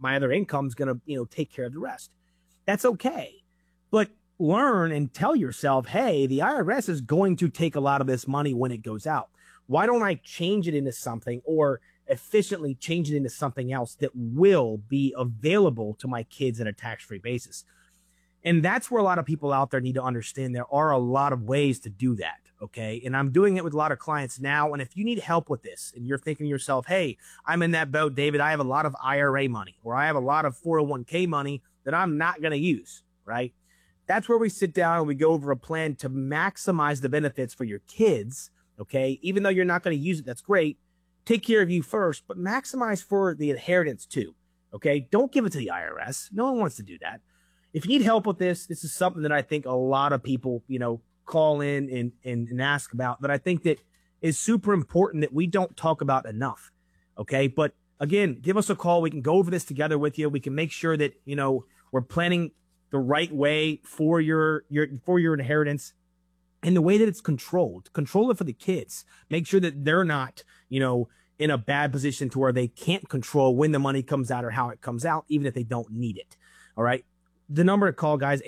my other income's going to, take care of the rest. That's okay. But learn and tell yourself, hey, the IRS is going to take a lot of this money when it goes out. Why don't I change it into something or efficiently change it into something else that will be available to my kids on a tax-free basis? And that's where a lot of people out there need to understand there are a lot of ways to do that. Okay. And I'm doing it with a lot of clients now. And if you need help with this and you're thinking to yourself, hey, I'm in that boat, David, I have a lot of IRA money or I have a lot of 401k money that I'm not going to use, right? That's where we sit down and we go over a plan to maximize the benefits for your kids. Okay. Even though you're not going to use it, that's great. Take care of you first, but maximize for the inheritance too. Okay. Don't give it to the IRS. No one wants to do that. If you need help with this, this is something that I think a lot of people, call in and ask about, that I think that is super important that we don't talk about enough. Okay. But again, give us a call. We can go over this together with you. We can make sure that, we're planning the right way for your inheritance and the way that it's controlled. Control it for the kids. Make sure that they're not, in a bad position to where they can't control when the money comes out or how it comes out, even if they don't need it. All right. The number to call, guys,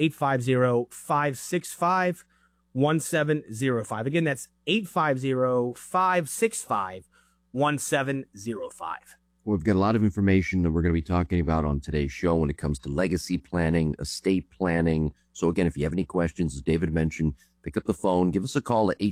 850-565-1705. Again, that's 850-565-1705. We've got a lot of information that we're going to be talking about on today's show when it comes to legacy planning, estate planning. So again, if you have any questions, as David mentioned, pick up the phone, give us a call at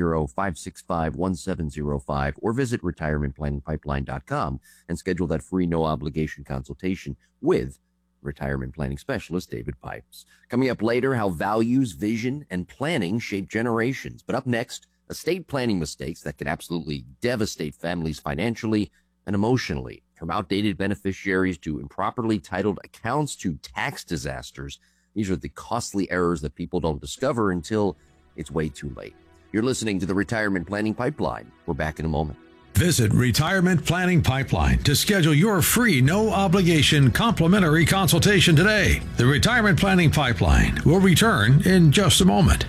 850-565-1705 or visit retirementplanningpipeline.com and schedule that free no obligation consultation with retirement planning specialist David Pipes. Coming up later, how values, vision, and planning shape generations. But up next, estate planning mistakes that can absolutely devastate families financially and emotionally. From outdated beneficiaries to improperly titled accounts to tax disasters, these are the costly errors that people don't discover until it's way too late. You're listening to the Retirement Planning Pipeline. We're back in a moment. Visit Retirement Planning Pipeline to schedule your free, no-obligation, complimentary consultation today. The Retirement Planning Pipeline will return in just a moment.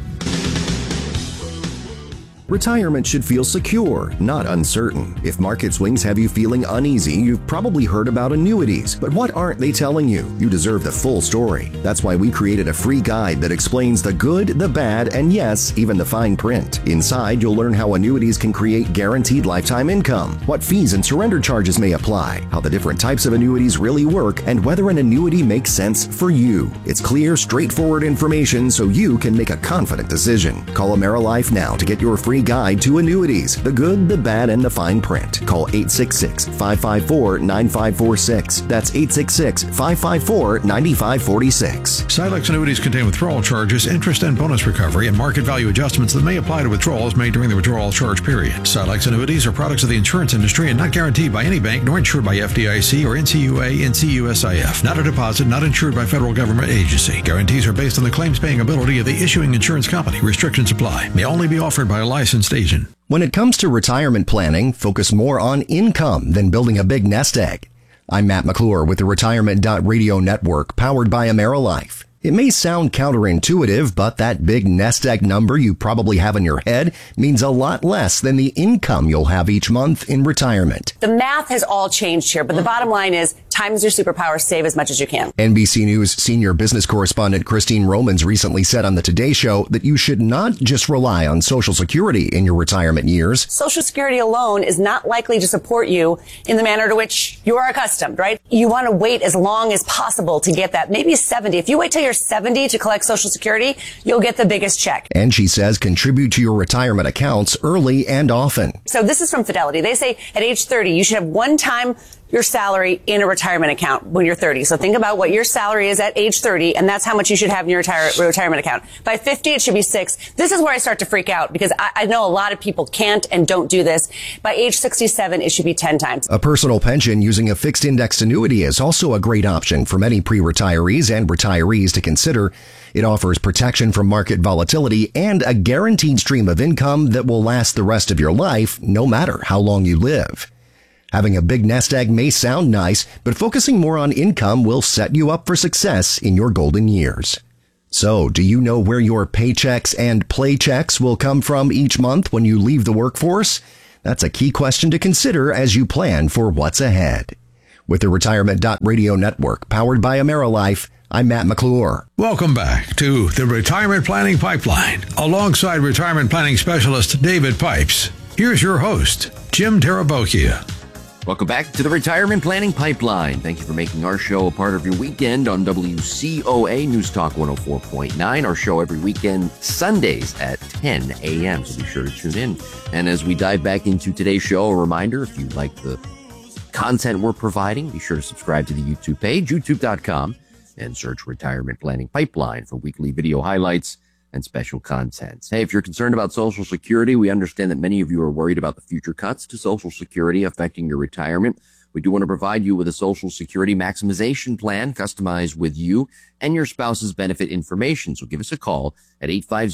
Retirement should feel secure, not uncertain. If market swings have you feeling uneasy, you've probably heard about annuities. But what aren't they telling you? You deserve the full story. That's why we created a free guide that explains the good, the bad, and yes, even the fine print. Inside, you'll learn how annuities can create guaranteed lifetime income, what fees and surrender charges may apply, how the different types of annuities really work, and whether an annuity makes sense for you. It's clear, straightforward information so you can make a confident decision. Call AmeriLife now to get your free guide to annuities, the good, the bad, and the fine print. Call 866-554-9546. That's 866-554-9546. Silex annuities contain withdrawal charges, interest and bonus recovery, and market value adjustments that may apply to withdrawals made during the withdrawal charge period. Silex annuities are products of the insurance industry and not guaranteed by any bank nor insured by FDIC or NCUA, NCUSIF. Not a deposit, not insured by federal government agency. Guarantees are based on the claims-paying ability of the issuing insurance company. Restrictions apply. May only be offered by a licensed agent. When it comes to retirement planning, focus more on income than building a big nest egg. I'm Matt McClure with the Retirement.Radio Network, powered by AmeriLife. It may sound counterintuitive, but that big nest egg number you probably have in your head means a lot less than the income you'll have each month in retirement. The math has all changed here, but the bottom line is time is your superpower. Save as much as you can. NBC News senior business correspondent Christine Romans recently said on the Today Show that you should not just rely on Social Security in your retirement years. Social Security alone is not likely to support you in the manner to which you are accustomed, right? You want to wait as long as possible to get that. Maybe 70. If you wait till you're 70 to collect Social Security, you'll get the biggest check. And she says contribute to your retirement accounts early and often. So this is from Fidelity. They say at age 30, you should have one time your salary in a retirement account when you're 30. So think about what your salary is at age 30, and that's how much you should have in your retirement account. By 50, it should be 6. This is where I start to freak out because I know a lot of people can't and don't do this. By age 67, it should be 10 times. A personal pension using a fixed indexed annuity is also a great option for many pre-retirees and retirees to consider. It offers protection from market volatility and a guaranteed stream of income that will last the rest of your life, no matter how long you live. Having a big nest egg may sound nice, but focusing more on income will set you up for success in your golden years. So, do you know where your paychecks and playchecks will come from each month when you leave the workforce? That's a key question to consider as you plan for what's ahead. With the Retirement.radio network powered by AmeriLife, I'm Matt McClure. Welcome back to the Retirement Planning Pipeline, alongside retirement planning specialist David Pipes. Here's your host, Jim Tarabokia. Welcome back to the Retirement Planning Pipeline. Thank you for making our show a part of your weekend on WCOA News Talk 104.9. Our show every weekend, Sundays at 10 a.m., so be sure to tune in. And as we dive back into today's show, a reminder, if you like the content we're providing, be sure to subscribe to the YouTube page, youtube.com, and search Retirement Planning Pipeline for weekly video highlights and special content. Hey, if you're concerned about Social Security, we understand that many of you are worried about the future cuts to Social Security affecting your retirement. We do want to provide you with a Social Security maximization plan customized with you and your spouse's benefit information. So give us a call at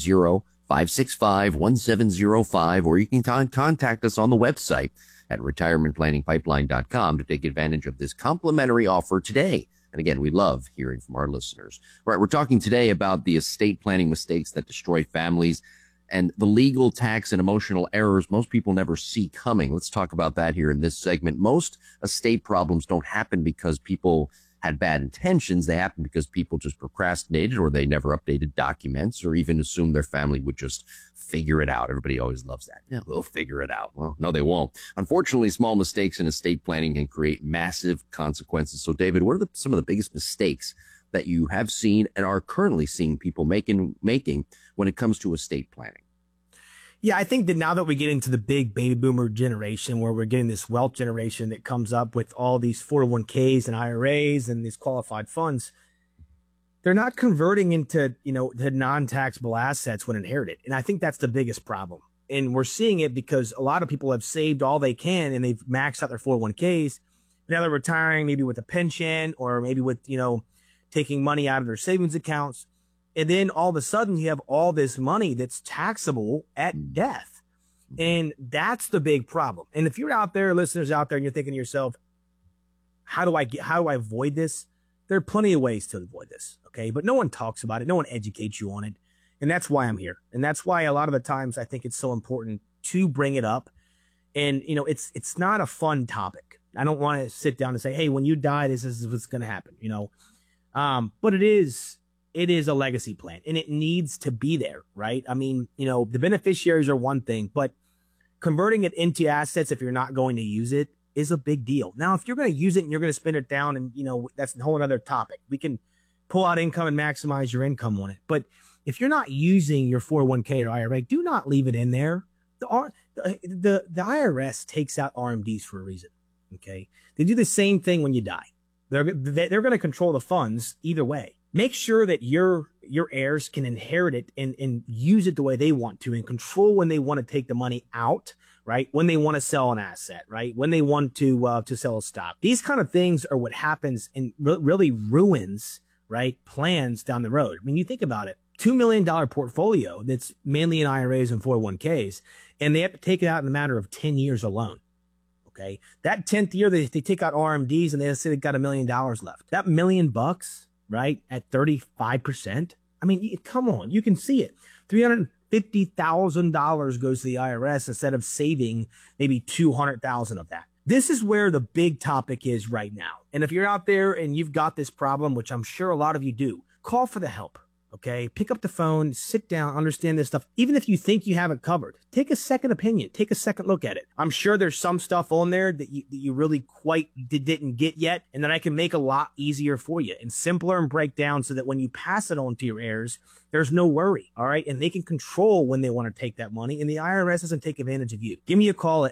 850-565-1705, or you can contact us on the website at retirementplanningpipeline.com to take advantage of this complimentary offer today. And again, we love hearing from our listeners. All right, we're talking today about the estate planning mistakes that destroy families and the legal, tax, and emotional errors most people never see coming. Let's talk about that here in this segment. Most estate problems don't happen because people had bad intentions. They happen because people just procrastinated, or they never updated documents, or even assumed their family would just figure it out. Everybody always loves that. Yeah, they'll figure it out. Well, no, they won't. Unfortunately, small mistakes in estate planning can create massive consequences. So, David, what are some of the biggest mistakes that you have seen and are currently seeing people making when it comes to estate planning? Yeah, I think that now that we get into the big baby boomer generation, where we're getting this wealth generation that comes up with all these 401ks and IRAs and these qualified funds, they're not converting into, the non-taxable assets when inherited. And I think that's the biggest problem. And we're seeing it because a lot of people have saved all they can and they've maxed out their 401ks. Now they're retiring maybe with a pension, or maybe with, taking money out of their savings accounts. And then all of a sudden you have all this money that's taxable at death. And that's the big problem. And if you're out there, listeners out there, and you're thinking to yourself, how do I avoid this? There are plenty of ways to avoid this. Okay. But no one talks about it. No one educates you on it. And that's why I'm here. And that's why a lot of the times I think it's so important to bring it up. And, it's not a fun topic. I don't want to sit down and say, hey, when you die, this is what's going to happen, but it is a legacy plan, and it needs to be there, right? I mean, the beneficiaries are one thing, but converting it into assets, if you're not going to use it, is a big deal. Now, if you're going to use it and you're going to spend it down, and, that's a whole other topic. We can pull out income and maximize your income on it. But if you're not using your 401k or IRA, do not leave it in there. The IRS takes out RMDs for a reason, okay? They do the same thing when you die. They're going to control the funds either way. Make sure that your heirs can inherit it and use it the way they want to, and control when they want to take the money out, right? When they want to sell an asset, right? When they want to sell a stock. These kind of things are what happens and really ruins, right, plans down the road. I mean, you think about it, $2 million portfolio that's mainly in IRAs and 401ks, and they have to take it out in a matter of 10 years alone. Okay. That 10th year, they take out RMDs and they say they've got $1 million left. That $1 million, right, at 35%. I mean, come on, you can see it. $350,000 goes to the IRS instead of saving maybe $200,000 of that. This is where the big topic is right now. And if you're out there and you've got this problem, which I'm sure a lot of you do, call for the help. Okay, pick up the phone, sit down, understand this stuff. Even if you think you have it covered, take a second opinion, take a second look at it. I'm sure there's some stuff on there that you really quite didn't get yet, and that I can make a lot easier for you and simpler and break down so that when you pass it on to your heirs, there's no worry. All right, and they can control when they want to take that money, and the IRS doesn't take advantage of you. Give me a call at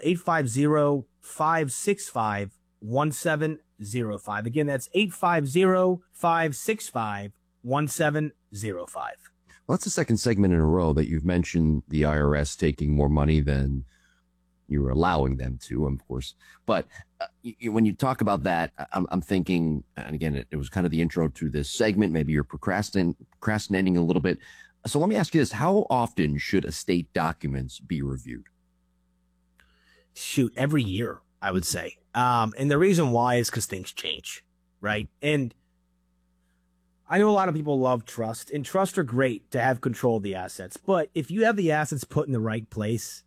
850-565-1705. Again, that's 850-565-1705. Well, that's the second segment in a row that you've mentioned the IRS taking more money than you're allowing them to, of course. But when you talk about that, I'm thinking, and again, it was kind of the intro to this segment. Maybe you're procrastinating a little bit. So let me ask you this. How often should estate documents be reviewed? Shoot, every year, I would say. And the reason why is because things change, right? And I know a lot of people love trust, and trusts are great to have control of the assets. But if you have the assets put in the right place,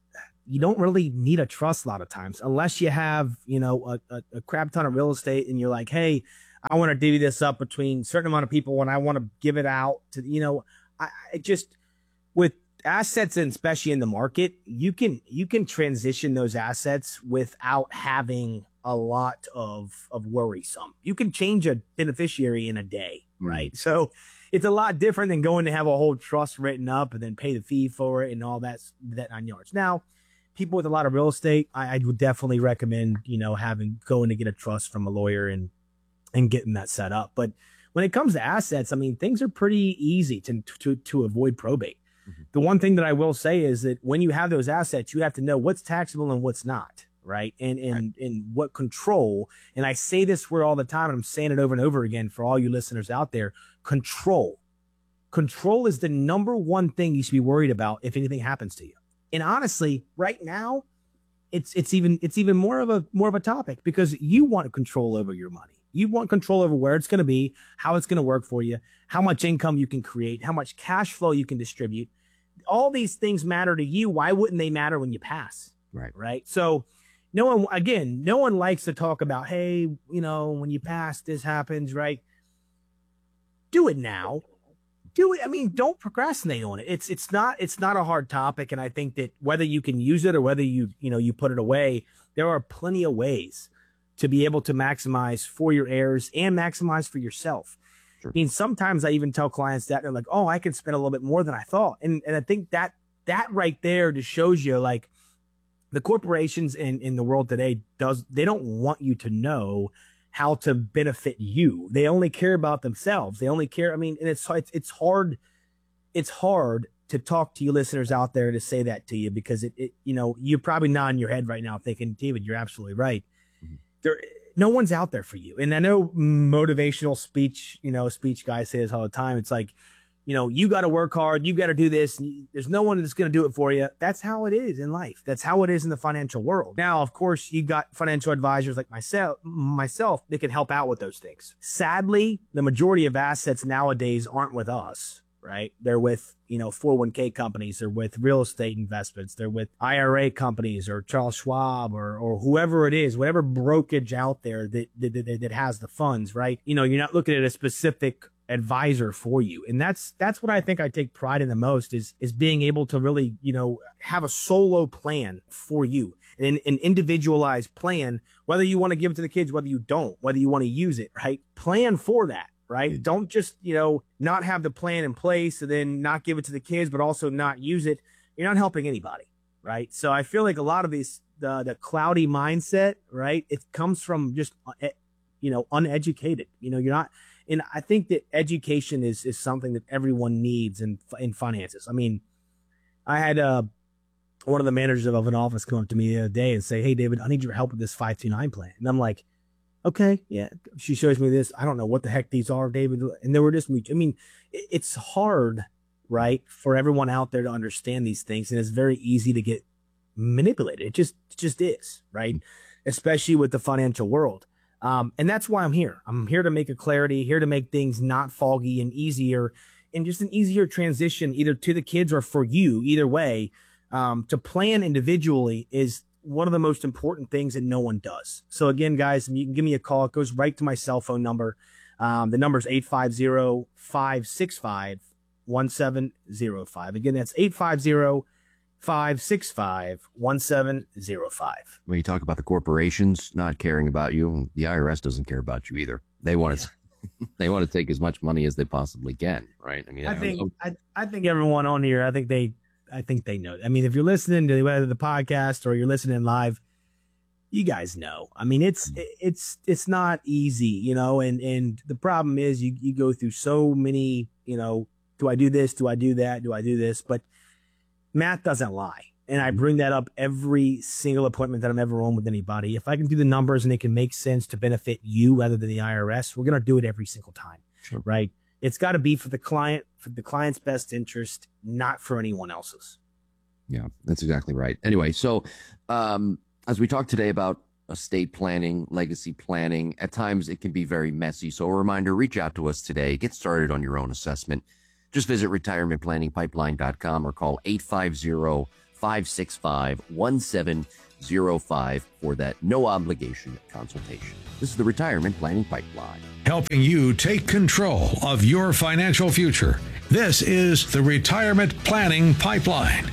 you don't really need a trust a lot of times unless you have, a crap ton of real estate and you're like, hey, I want to divvy this up between a certain amount of people and I want to give it out to, I just, with assets and especially in the market, you can transition those assets without having a lot of worrisome. You can change a beneficiary in a day, right? So it's a lot different than going to have a whole trust written up and then pay the fee for it and all that 9 yards. Now, people with a lot of real estate, I would definitely recommend, going to get a trust from a lawyer and getting that set up. But when it comes to assets, I mean, things are pretty easy to avoid probate. Mm-hmm. The one thing that I will say is that when you have those assets, you have to know what's taxable and what's not, right? And what control. And I say this word all the time, and I'm saying it over and over again for all you listeners out there. Control is the number one thing you should be worried about if anything happens to you. And honestly, right now, it's even more of a topic because you want control over your money. You want control over where it's going to be, how it's going to work for you, how much income you can create, how much cash flow you can distribute. All these things matter to you. Why wouldn't they matter when you pass? Right. So no one likes to talk about, hey, when you pass, this happens, right? Do it now. Do it. I mean, don't procrastinate on it. It's not a hard topic. And I think that whether you can use it or whether you put it away, there are plenty of ways to be able to maximize for your heirs and maximize for yourself. Sure. I mean, sometimes I even tell clients that they're like, oh, I can spend a little bit more than I thought. And I think that right there just shows you like the corporations in the world today they don't want you to know how to benefit you. They only care about themselves. They only care. I mean, and it's hard to talk to you listeners out there to say that to you because you're probably nodding your head right now thinking, David, you're absolutely right. No one's out there for you. And I know motivational speech guys say this all the time. It's like, you got to work hard. You got to do this. There's no one that's going to do it for you. That's how it is in life. That's how it is in the financial world. Now, of course, you got financial advisors like myself that can help out with those things. Sadly, the majority of assets nowadays aren't with us, right? They're with, 401k companies. They're with real estate investments. They're with IRA companies or Charles Schwab or whoever it is, whatever brokerage out there that has the funds, right? You're not looking at a specific advisor for you. And that's what I think I take pride in the most is being able to really, have a solo plan for you, an individualized plan, whether you want to give it to the kids, whether you don't, whether you want to use it, right? Plan for that. Right. Don't just, not have the plan in place and then not give it to the kids, but also not use it. You're not helping anybody. Right. So I feel like a lot of these, the cloudy mindset, right, it comes from just, uneducated. You're not. And I think that education is something that everyone needs in finances. I mean, I had one of the managers of an office come up to me the other day and say, hey, David, I need your help with this 529 plan. And I'm like, okay, yeah. She shows me this. I don't know what the heck these are, David. And they were just, I mean, it's hard, right, for everyone out there to understand these things. And it's very easy to get manipulated. It just is, right? Especially with the financial world. And that's why I'm here. I'm here to make a clarity, here to make things not foggy and easier, and just an easier transition either to the kids or for you, either way. To plan individually is one of the most important things that no one does. So again, guys, you can give me a call. It goes right to my cell phone number. The number is 850-565-1705. Again, that's 850-565-1705. When you talk about the corporations not caring about you, the IRS doesn't care about you either. They want to, they want to take as much money as they possibly can, right? I mean, I think everyone on here, I think they know. I mean, if you're listening to whether the podcast or you're listening live, you guys know. I mean, it's not easy, and the problem is you go through so many, do I do this? Do I do that? Do I do this? But math doesn't lie. And I bring that up every single appointment that I'm ever on with anybody. If I can do the numbers and it can make sense to benefit you rather than the IRS, we're going to do it every single time. Sure. Right? It's got to be for the client's best interest, not for anyone else's. Yeah, that's exactly right. Anyway, so as we talk today about estate planning, legacy planning, at times it can be very messy. So a reminder, reach out to us today. Get started on your own assessment. Just visit retirementplanningpipeline.com or call 888-565-1705 for that no-obligation consultation. This is the Retirement Planning Pipeline. Helping you take control of your financial future. This is the Retirement Planning Pipeline.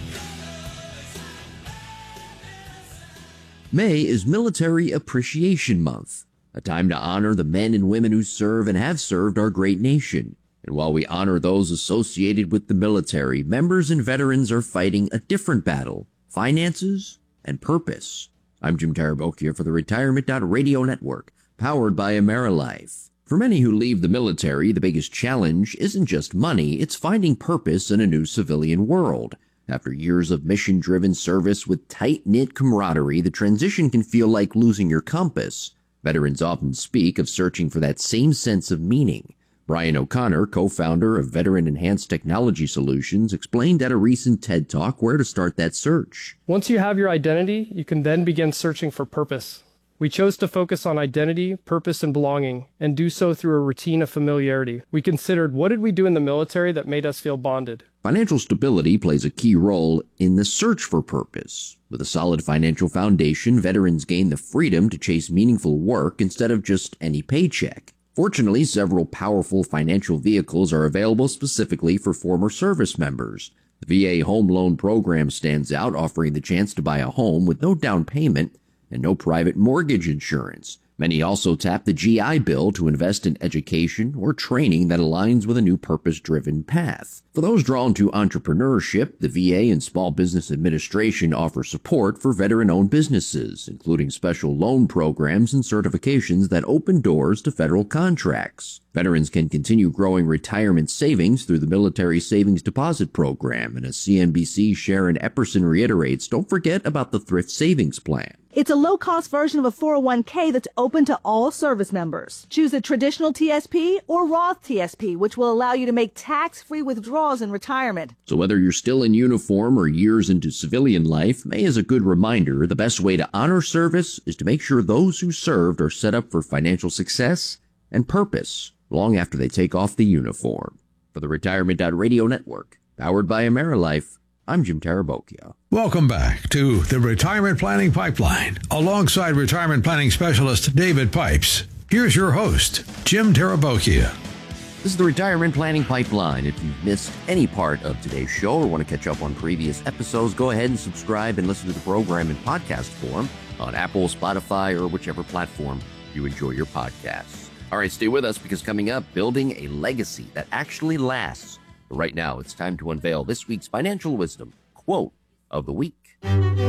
May is Military Appreciation Month, a time to honor the men and women who serve and have served our great nation. And while we honor those associated with the military, members and veterans are fighting a different battle: finances and purpose. I'm Jim Tarabokia for the Retirement.Radio Network, powered by AmeriLife. For many who leave the military, the biggest challenge isn't just money, it's finding purpose in a new civilian world. After years of mission-driven service with tight-knit camaraderie, the transition can feel like losing your compass. Veterans often speak of searching for that same sense of meaning. Brian O'Connor, co-founder of Veteran Enhanced Technology Solutions, explained at a recent TED Talk where to start that search. Once you have your identity, you can then begin searching for purpose. We chose to focus on identity, purpose, and belonging, and do so through a routine of familiarity. We considered, what did we do in the military that made us feel bonded? Financial stability plays a key role in the search for purpose. With a solid financial foundation, veterans gain the freedom to chase meaningful work instead of just any paycheck. Fortunately, several powerful financial vehicles are available specifically for former service members. The VA Home Loan Program stands out, offering the chance to buy a home with no down payment and no private mortgage insurance. Many also tap the GI Bill to invest in education or training that aligns with a new purpose-driven path. For those drawn to entrepreneurship, the VA and Small Business Administration offer support for veteran-owned businesses, including special loan programs and certifications that open doors to federal contracts. Veterans can continue growing retirement savings through the Military Savings Deposit Program, and as CNBC's Sharon Epperson reiterates, don't forget about the Thrift Savings Plan. It's a low-cost version of a 401k that's open to all service members. Choose a traditional TSP or Roth TSP, which will allow you to make tax-free withdrawals in retirement. So whether you're still in uniform or years into civilian life, May is a good reminder the best way to honor service is to make sure those who served are set up for financial success and purpose long after they take off the uniform. For the Retirement.Radio Network, powered by AmeriLife, I'm Jim Tarabokia. Welcome back to the Retirement Planning Pipeline, alongside retirement planning specialist David Pipes. Here's your host, Jim Tarabokia. This is the Retirement Planning Pipeline. If you've missed any part of today's show or want to catch up on previous episodes, go ahead and subscribe and listen to the program in podcast form on Apple, Spotify, or whichever platform you enjoy your podcasts. All right, stay with us because coming up, building a legacy that actually lasts. But right now, it's time to unveil this week's financial wisdom quote of the week.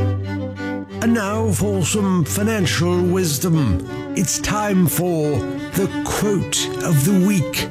And now for some financial wisdom. It's time for the quote of the week.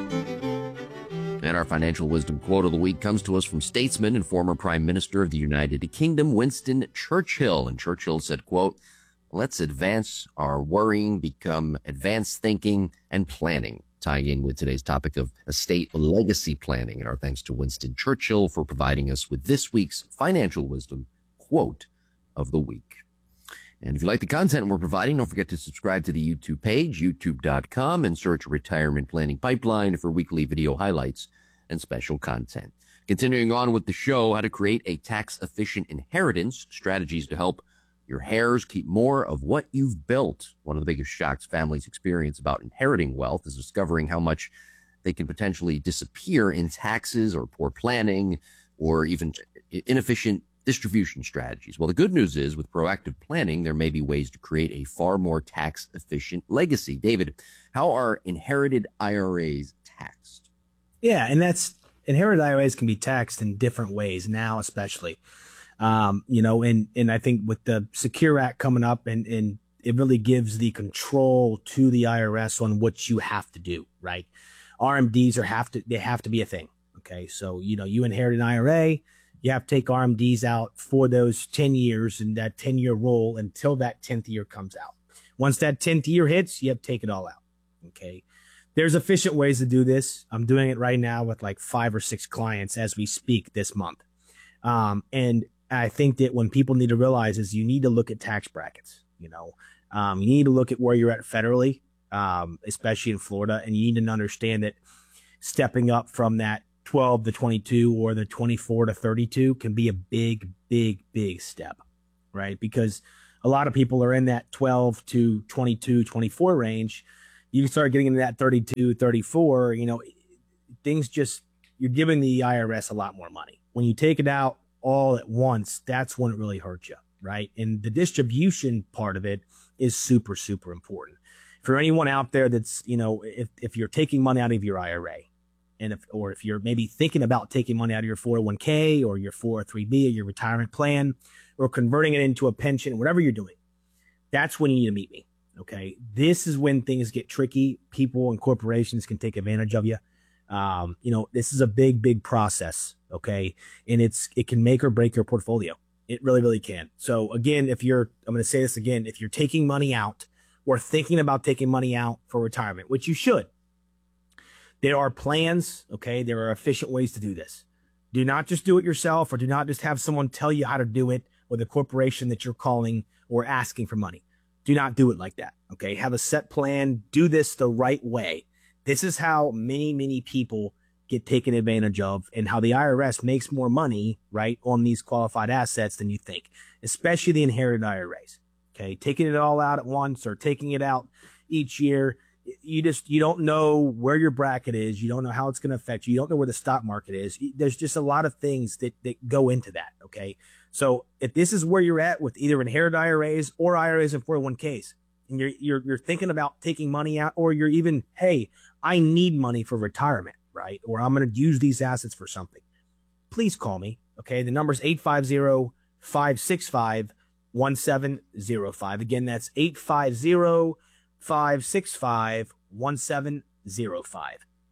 And our financial wisdom quote of the week comes to us from statesman and former Prime Minister of the United Kingdom, Winston Churchill. And Churchill said, quote, "Let's advance our worrying, become advanced thinking and planning," tying in with today's topic of estate legacy planning. And our thanks to Winston Churchill for providing us with this week's financial wisdom quote of the week. And if you like the content we're providing, don't forget to subscribe to the YouTube page, youtube.com, and search Retirement Planning Pipeline for weekly video highlights and special content. Continuing on with the show, how to create a tax-efficient inheritance, strategies to help your heirs keep more of what you've built. One of the biggest shocks families experience about inheriting wealth is discovering how much they can potentially disappear in taxes or poor planning or even inefficient distribution strategies. Well, the good news is with proactive planning, there may be ways to create a far more tax-efficient legacy. David, how are inherited IRAs taxed? Yeah, and that's inherited IRAs can be taxed in different ways now, especially. And I think with the Secure Act coming up and it really gives the control to the IRS on what you have to do, right? RMDs they have to be a thing. Okay. So, you inherit an IRA, you have to take RMDs out for those 10 years and that 10-year roll until that 10th year comes out. Once that 10th year hits, you have to take it all out. Okay. There's efficient ways to do this. I'm doing it right now with like 5 or 6 clients as we speak this month. And I think that when people need to realize is you need to look at tax brackets, you need to look at where you're at federally, especially in Florida. And you need to understand that stepping up from that 12 to 22 or the 24 to 32 can be a big, big, big step, right? Because a lot of people are in that 12 to 22, 24 range. You start getting into that 32, 34, things just, you're giving the IRS a lot more money. When you take it out all at once, that's when it really hurts you, right? And the distribution part of it is super, super important. For anyone out there that's, if you're taking money out of your IRA, and if you're maybe thinking about taking money out of your 401k or your 403b or your retirement plan or converting it into a pension, whatever you're doing, that's when you need to meet me. Okay. This is when things get tricky. People and corporations can take advantage of you. This is a big, big process. Okay. And it can make or break your portfolio. It really, really can. So again, I'm going to say this again, if you're taking money out or thinking about taking money out for retirement, which you should, there are plans. Okay. There are efficient ways to do this. Do not just do it yourself, or do not just have someone tell you how to do it, or the corporation that you're calling or asking for money. Do not do it like that. Okay. Have a set plan. Do this the right way. This is how many, many people get taken advantage of, and how the IRS makes more money, right, on these qualified assets than you think, especially the inherited IRAs. Okay. Taking it all out at once or taking it out each year. You don't know where your bracket is. You don't know how it's going to affect you. You don't know where the stock market is. There's just a lot of things that go into that. Okay. So if this is where you're at with either inherited IRAs or IRAs and 401ks, and you're thinking about taking money out, or you're even, hey, I need money for retirement, right? Or I'm going to use these assets for something. Please call me. Okay. The number is 850-565-1705. Again, that's 850-565-1705.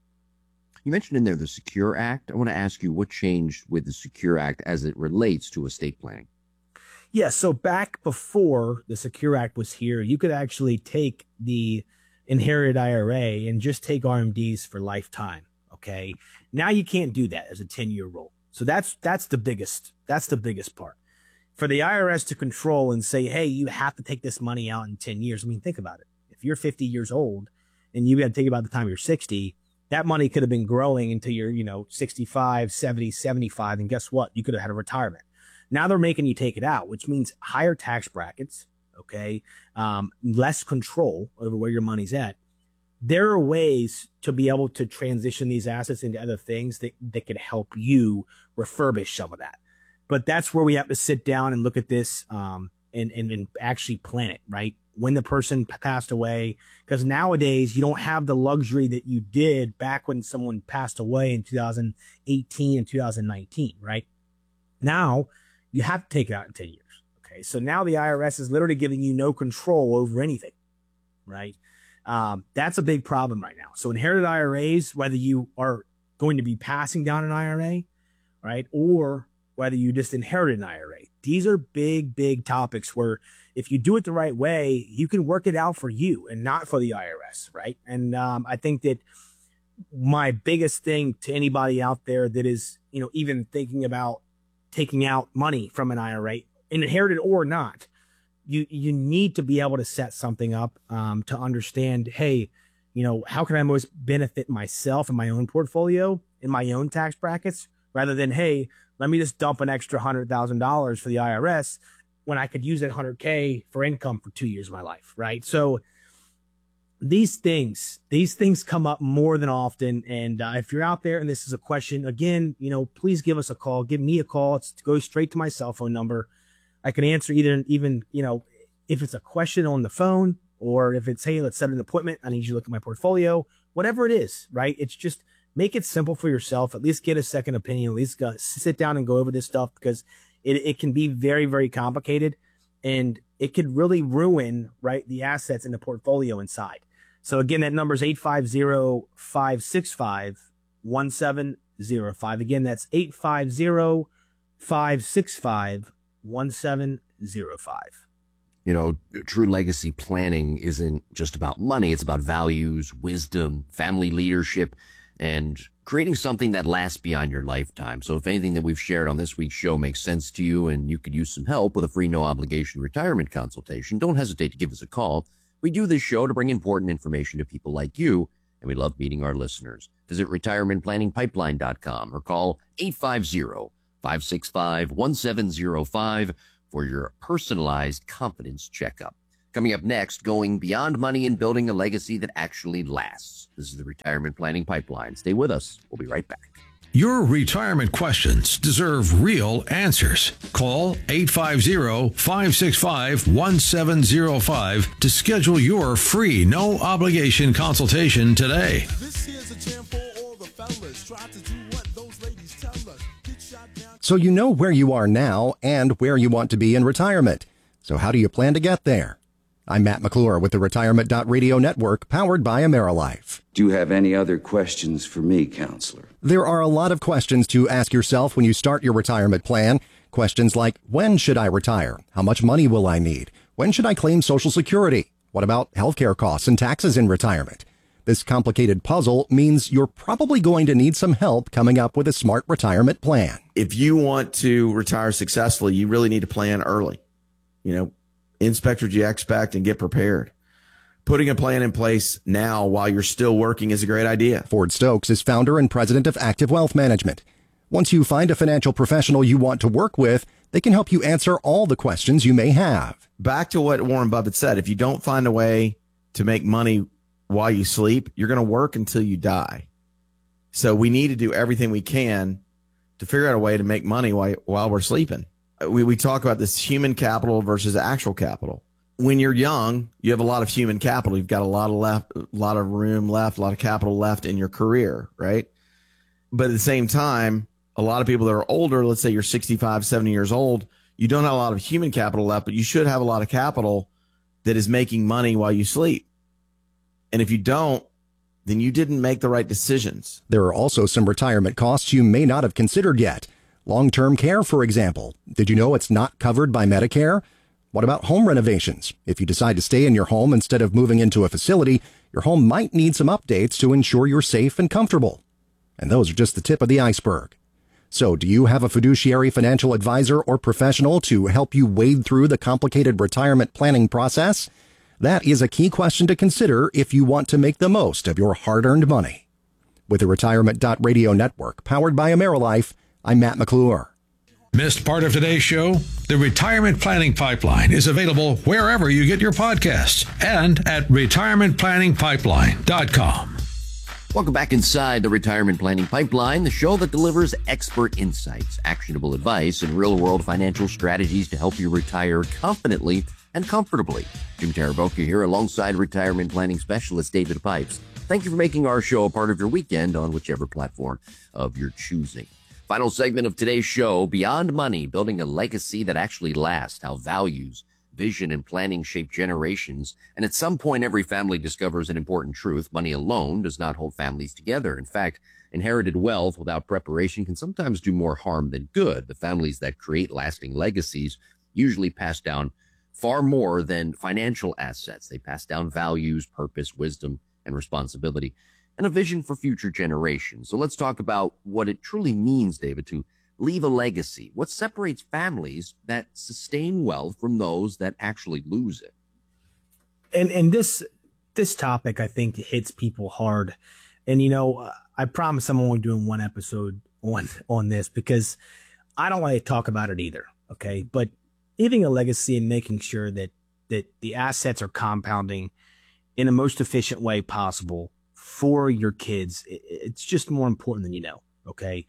You mentioned in there the Secure Act. I want to ask you what changed with the Secure Act as it relates to estate planning. Yeah, so back before the Secure Act was here, you could actually take the inherited IRA and just take RMDs for lifetime. Okay. Now you can't do that as a 10-year rule. So that's the biggest part. For the IRS to control and say, hey, you have to take this money out in 10 years. I mean, think about it. If you're 50 years old and you got to take it by the time you're 60, that money could have been growing until you're, 65, 70, 75. And guess what? You could have had a retirement. Now they're making you take it out, which means higher tax brackets. Okay. Less control over where your money's at. There are ways to be able to transition these assets into other things that could help you refurbish some of that. But that's where we have to sit down and look at this, and actually plan it, right? When the person passed away, because nowadays you don't have the luxury that you did back when someone passed away in 2018 and 2019, right? Now you have to take it out in 10 years. Okay. So now the IRS is literally giving you no control over anything, right? That's a big problem right now. So inherited IRAs, whether you are going to be passing down an IRA, right, or whether you just inherited an IRA, these are big, big topics where if you do it the right way, you can work it out for you and not for the IRS, right? And I think that my biggest thing to anybody out there that is, even thinking about taking out money from an IRA, inherited or not, you need to be able to set something up to understand, hey, how can I most benefit myself and my own portfolio in my own tax brackets, rather than, hey, let me just dump an extra $100,000 for the IRS when I could use that $100K for income for 2 years of my life, right? So these things come up more than often. And if you're out there and this is a question, again, please give us a call. Give me a call. It goes straight to my cell phone number. I can answer even, if it's a question on the phone, or if it's, hey, let's set an appointment. I need you to look at my portfolio, whatever it is, right? It's just make it simple for yourself. At least get a second opinion. At least sit down and go over this stuff, because it can be very, very complicated, and it could really ruin, right, the assets in the portfolio inside. So again, that number is 850-565-1705. Again, that's 850-565-1705. True legacy planning isn't just about money. It's about values, wisdom, family leadership, and creating something that lasts beyond your lifetime. So if anything that we've shared on this week's show makes sense to you and you could use some help with a free no obligation retirement consultation, don't hesitate to give us a call. We do this show to bring important information to people like you, and we love meeting our listeners. Visit retirementplanningpipeline.com or call 850-565-1705 for your personalized confidence checkup. Coming up next, going beyond money and building a legacy that actually lasts. This is the Retirement Planning Pipeline. Stay with us. We'll be right back. Your retirement questions deserve real answers. Call 850-565-1705 to schedule your free, no-obligation consultation today. This here's a jam for all the fellas. Try to do what those ladies tell us. Get shot down. So you know where you are now and where you want to be in retirement. So how do you plan to get there? I'm Matt McClure with the Retirement.Radio Network, powered by AmeriLife. Do you have any other questions for me, counselor? There are a lot of questions to ask yourself when you start your retirement plan. Questions like, when should I retire? How much money will I need? When should I claim Social Security? What about healthcare costs and taxes in retirement? This complicated puzzle means you're probably going to need some help coming up with a smart retirement plan. If you want to retire successfully, you really need to plan early. Inspect what you expect and get prepared. Putting a plan in place now while you're still working is a great idea. Ford Stokes is founder and president of Active Wealth Management. Once you find a financial professional you want to work with, they can help you answer all the questions you may have. Back to what Warren Buffett said, if you don't find a way to make money while you sleep, you're going to work until you die. So we need to do everything we can to figure out a way to make money while we're sleeping. We talk about this human capital versus actual capital. When you're young, you have a lot of human capital. You've got a lot of room left, a lot of capital left in your career, right? But at the same time, a lot of people that are older, let's say you're 65, 70 years old, you don't have a lot of human capital left, but you should have a lot of capital that is making money while you sleep. And if you don't, then you didn't make the right decisions. There are also some retirement costs you may not have considered yet. Long-term care, for example. Did you know it's not covered by Medicare? What about home renovations? If you decide to stay in your home instead of moving into a facility, your home might need some updates to ensure you're safe and comfortable. And those are just the tip of the iceberg. So, do you have a fiduciary financial advisor or professional to help you wade through the complicated retirement planning process? That is a key question to consider if you want to make the most of your hard-earned money. With the Retirement.Radio Network, powered by AmeriLife, I'm Matt McClure. Missed part of today's show? The Retirement Planning Pipeline is available wherever you get your podcasts and at retirementplanningpipeline.com. Welcome back inside the Retirement Planning Pipeline, the show that delivers expert insights, actionable advice, and real-world financial strategies to help you retire confidently and comfortably. Jim Taraboka here alongside retirement planning specialist David Pipes. Thank you for making our show a part of your weekend on whichever platform of your choosing. Final segment of today's show, Beyond Money, Building a Legacy That Actually Lasts, How Values, Vision, and Planning Shape Generations. And at some point, every family discovers an important truth. Money alone does not hold families together. In fact, inherited wealth without preparation can sometimes do more harm than good. The families that create lasting legacies usually pass down far more than financial assets. They pass down values, purpose, wisdom, and responsibility, and a vision for future generations. So let's talk about what it truly means, David, to leave a legacy. What separates families that sustain wealth from those that actually lose it? And this topic, I think, hits people hard. And, I promise I'm only doing one episode on this because I don't want to talk about it either. Okay. But leaving a legacy and making sure that the assets are compounding in the most efficient way possible for your kids, it's just more important than you know. Okay.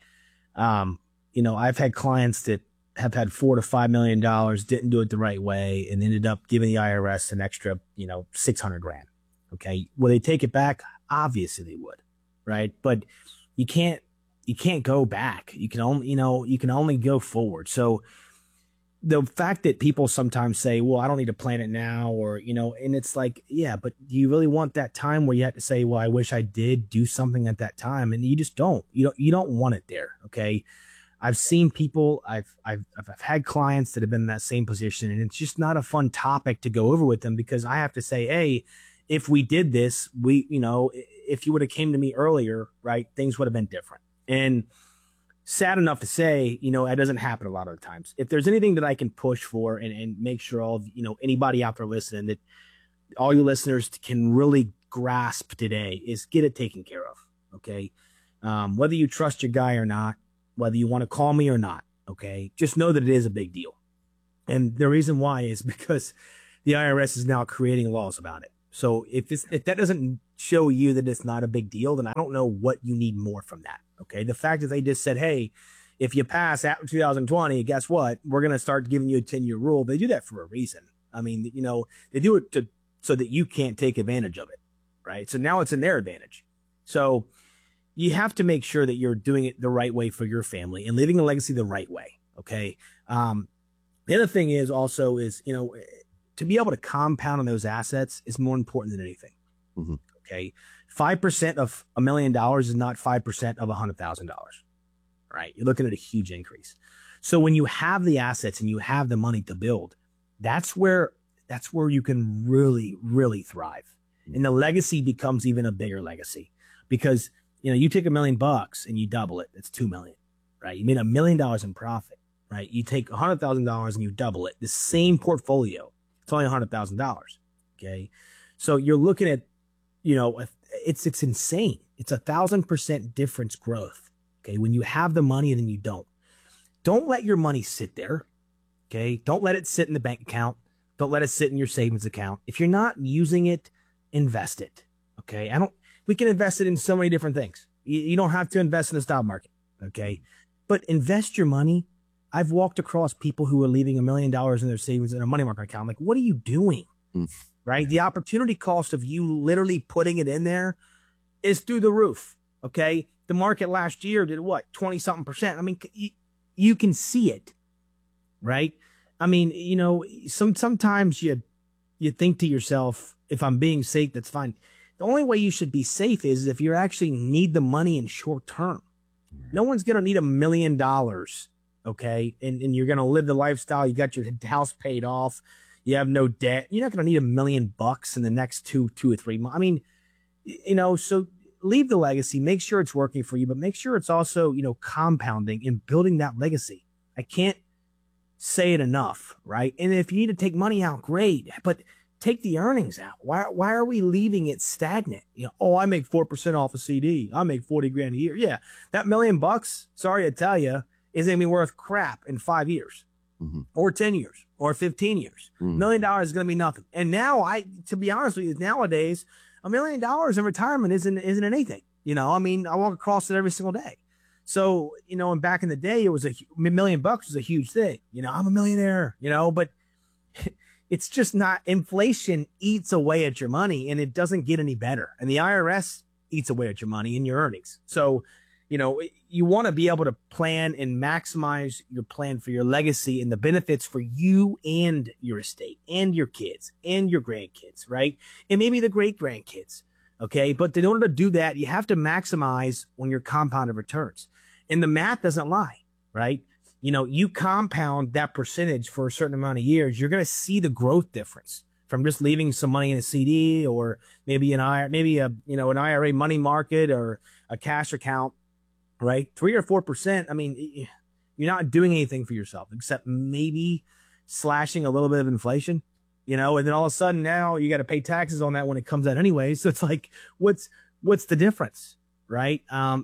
I've had clients that have had $4 to $5 million, didn't do it the right way, and ended up giving the IRS an extra, $600,000. Okay. Will they take it back? Obviously they would. Right. But you can't go back. You can only go forward. So the fact that people sometimes say, well, I don't need to plan it now, or, and it's like, yeah, but do you really want that time where you have to say, well, I wish I did do something at that time? And you just don't, you don't want it there. Okay. I've seen people, I've had clients that have been in that same position, and it's just not a fun topic to go over with them because I have to say, hey, if we did this, if you would have came to me earlier, right, things would have been different. And sad enough to say, it doesn't happen a lot of the times. If there's anything that I can push for and make sure all of, anybody out there listening, that all you listeners can really grasp today, is get it taken care of. Okay. Whether you trust your guy or not, whether you want to call me or not. Okay. Just know that it is a big deal. And the reason why is because the IRS is now creating laws about it. So if that doesn't show you that it's not a big deal, then I don't know what you need more from that. Okay. The fact that they just said, hey, if you pass after 2020, guess what? We're going to start giving you a 10-year rule. They do that for a reason. I mean, they do it so that you can't take advantage of it. Right. So now it's in their advantage. So you have to make sure that you're doing it the right way for your family and leaving a legacy the right way. Okay. The other thing is also to be able to compound on those assets is more important than anything. Mm-hmm. Okay. 5% of $1 million is not 5% of $100,000. Right. You're looking at a huge increase. So when you have the assets and you have the money to build, that's where you can really, really thrive. And the legacy becomes even a bigger legacy because, you take $1 million and you double it. That's 2 million, right? You made $1 million in profit, right? You take $100,000 and you double it. The same portfolio, it's only $100,000. Okay. So you're looking at, it's insane. It's 1,000% difference growth. Okay. When you have the money and then you don't let your money sit there. Okay. Don't let it sit in the bank account. Don't let it sit in your savings account. If you're not using it, invest it. Okay. We can invest it in so many different things. You don't have to invest in the stock market. Okay. But invest your money. I've walked across people who are leaving $1 million in their savings in a money market account. I'm like, what are you doing? Right. The opportunity cost of you literally putting it in there is through the roof. Okay. The market last year did what? 20 something percent. I mean, you can see it. Right. I mean, sometimes you think to yourself, if I'm being safe, that's fine. The only way you should be safe is if you actually need the money in short term. No one's going to need $1 million. Okay. And you're going to live the lifestyle. You got your house paid off. You have no debt. You're not going to need $1 million in the next two or 3 months. I mean, so leave the legacy, make sure it's working for you, but make sure it's also, compounding and building that legacy. I can't say it enough. Right. And if you need to take money out, great, but take the earnings out. Why are we leaving it stagnant? I make 4% off a CD. I make 40 grand a year. Yeah. That $1 million, sorry to tell you, is going to be worth crap in 5 years or 10 years or 15 years. $1 million is going to be nothing. And now to be honest with you, nowadays, $1 million in retirement isn't anything. I mean, I walk across it every single day. So, and back in the day, it was $1 million was a huge thing. I'm a millionaire, but it's just not. Inflation eats away at your money and it doesn't get any better. And the IRS eats away at your money and your earnings. So, you want to be able to plan and maximize your plan for your legacy and the benefits for you and your estate and your kids and your grandkids, right? And maybe the great grandkids. Okay. But in order to do that, you have to maximize on your compounded returns. And the math doesn't lie, right? You compound that percentage for a certain amount of years, you're going to see the growth difference from just leaving some money in a CD or maybe an IRA money market or a cash account. Right? 3 or 4%. I mean, you're not doing anything for yourself except maybe slashing a little bit of inflation, and then all of a sudden now you got to pay taxes on that when it comes out anyway. So it's like, what's the difference? Right?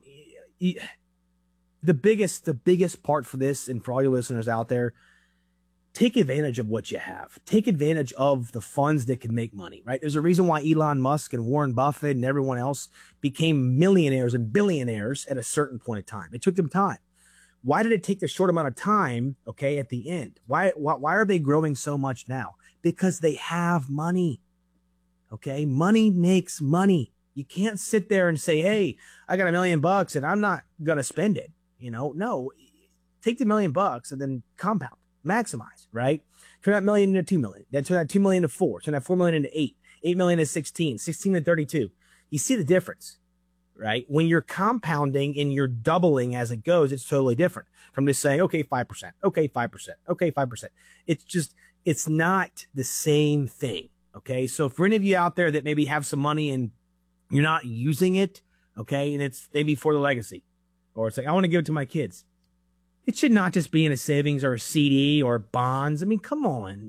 The biggest part for this, and for all your listeners out there, take advantage of what you have. Take advantage of the funds that can make money, right? There's a reason why Elon Musk and Warren Buffett and everyone else became millionaires and billionaires at a certain point in time. It took them time. Why did it take the short amount of time, okay, at the end? Why are they growing so much now? Because they have money, okay? Money makes money. You can't sit there and say, hey, I got $1 million and I'm not going to spend it. No, take the $1 million and then compound. Maximize, right? Turn that $1 million into 2 million. Then turn that 2 million to 4. Turn that 4 million into 8. 8 million to 16. 16 to 32. You see the difference, right? When you're compounding and you're doubling as it goes, it's totally different from just saying, okay, 5%. Okay, 5%. Okay, 5%. It's not the same thing. Okay. So for any of you out there that maybe have some money and you're not using it, okay, and it's maybe for the legacy, or it's like, I want to give it to my kids. It should not just be in a savings or a CD or bonds. I mean, come on,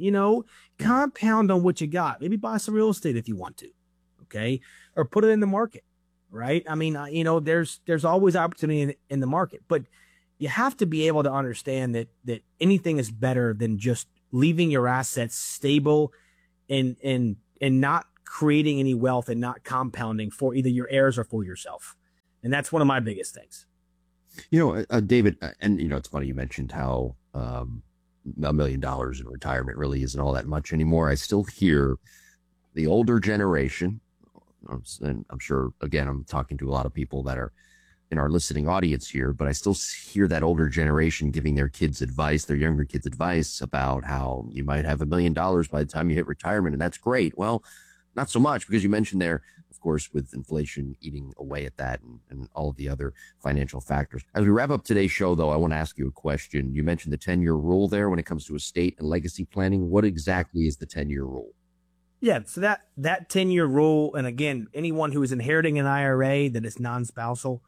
compound on what you got. Maybe buy some real estate if you want to, okay? Or put it in the market, right? I mean, there's always opportunity in the market, but you have to be able to understand that anything is better than just leaving your assets stable and not creating any wealth and not compounding for either your heirs or for yourself. And that's one of my biggest things. David, and it's funny you mentioned how $1 million in retirement really isn't all that much anymore. I still hear the older generation, and I'm sure, again, I'm talking to a lot of people that are in our listening audience here, but I still hear that older generation giving their kids advice, their younger kids advice about how you might have $1 million by the time you hit retirement. And that's great. Well, not so much, because you mentioned there, of course, with inflation eating away at that and all of the other financial factors. As we wrap up today's show, though, I want to ask you a question. You mentioned the 10-year rule there when it comes to estate and legacy planning. What exactly is the 10-year rule? Yeah, so that 10-year rule, and again, anyone who is inheriting an IRA that is non-spousal,